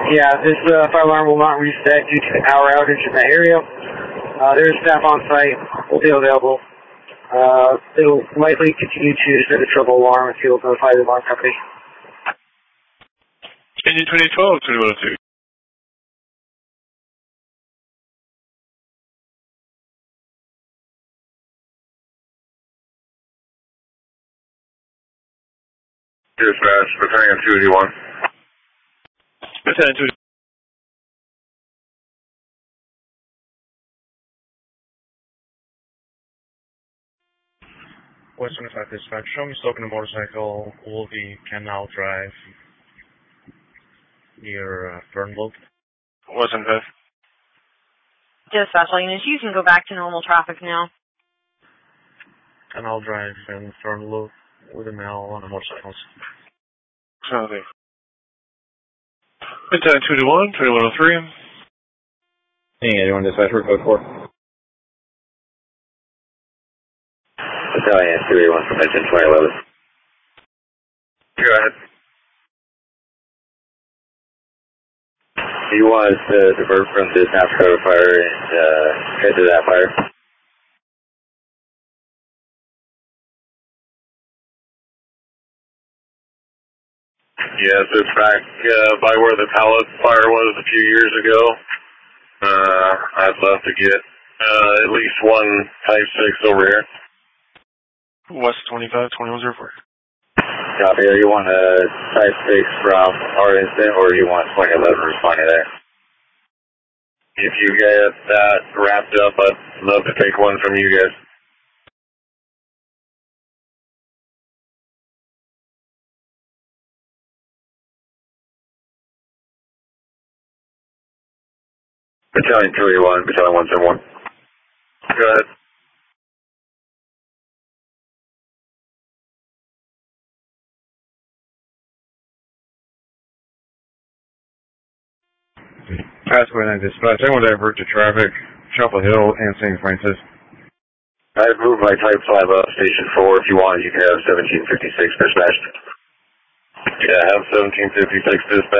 Yeah, this fire alarm will not reset due to the power outage in the area. There is staff on site, will be available. They will likely continue to set a trouble alarm if you'll notify the alarm company. Engine 2012, 2102. Dispatch, Battalion 281. Battalion 281. West 25 Dispatch, show me stoking a motorcycle, Wolvie Canal Drive, near Fernville. West 25. Dispatch, you can go back to normal traffic now. Canal Drive in Fernville with a male on a motorcycle. Okay. Battalion 221, 2103. Hey, anyone dispatch, code 4. Battalion 281 from engine 2011. Go ahead. Do you want us to divert from this after fire and head to that fire? Yes, it's back by where the pallet fire was a few years ago. I'd love to get at least one Type 6 over here. West 25, 2104. Copy. You want a Type 6 from our incident, or you want 2011 responding there? If you get that wrapped up, I'd love to take one from you guys. Battalion 281, Battalion 171. Go ahead. Passway 9 Dispatch, I want to divert to traffic, Chapel Hill and St. Francis. I've moved my Type 5 up, Station 4. If you want, you can have 1756 dispatched. Yeah, have 1756 dispatched.